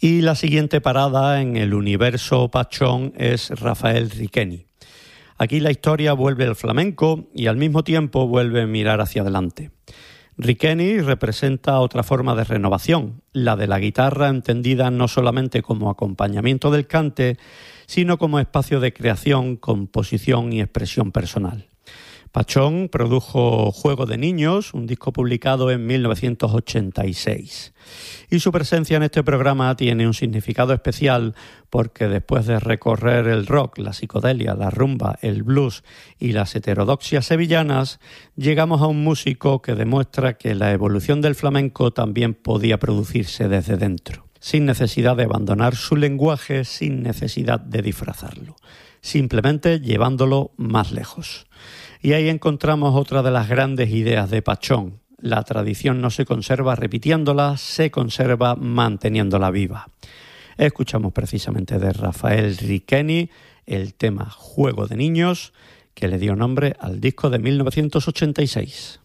Y la siguiente parada en el universo Pachón es Rafael Riqueni. Aquí la historia vuelve al flamenco y al mismo tiempo vuelve a mirar hacia adelante. Riqueni representa otra forma de renovación, la de la guitarra entendida no solamente como acompañamiento del cante, sino como espacio de creación, composición y expresión personal. Pachón produjo Juego de Niños, un disco publicado en 1986. Y su presencia en este programa tiene un significado especial porque después de recorrer el rock, la psicodelia, la rumba, el blues y las heterodoxias sevillanas, llegamos a un músico que demuestra que la evolución del flamenco también podía producirse desde dentro, sin necesidad de abandonar su lenguaje, sin necesidad de disfrazarlo, simplemente llevándolo más lejos. Y ahí encontramos otra de las grandes ideas de Pachón. La tradición no se conserva repitiéndola, se conserva manteniéndola viva. Escuchamos precisamente de Rafael Riqueni el tema Juego de Niños, que le dio nombre al disco de 1986.